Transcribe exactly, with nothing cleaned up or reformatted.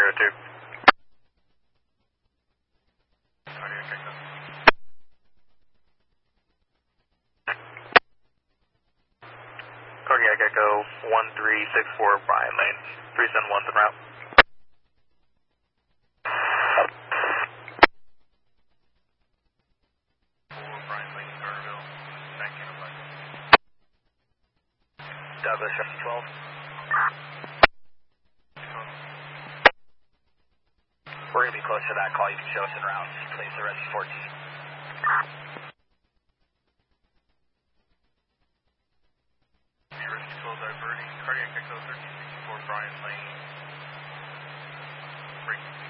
zero two. Cardiac Echo one three six four Bryan Lane, three seven one's en route. Douglas twelve. We're going to be close to that call. You can show us en route. Please, the rest is fourteen. Risk twelve diverting. Cardiac Echo thirteen sixty-four Bryan Lane. Breaking.